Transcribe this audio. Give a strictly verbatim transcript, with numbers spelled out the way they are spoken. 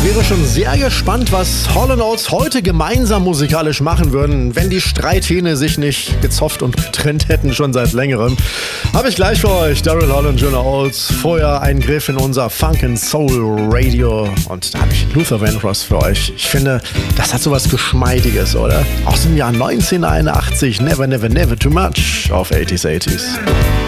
wäre schon sehr gespannt, was Hall and Oates heute gemeinsam musikalisch machen würden, wenn die Streithähne sich nicht gezofft und getrennt hätten, schon seit längerem. Habe ich gleich für euch, Daryl Hall und Jonah Oates. Vorher ein Griff in unser Funk and Soul Radio und da habe ich Luther Vandross für euch. Ich finde, das hat sowas Geschmeidiges, oder? Aus dem Jahr neunzehnhunderteinundachtzig, Never Never Never Too Much auf achtziger, achtziger.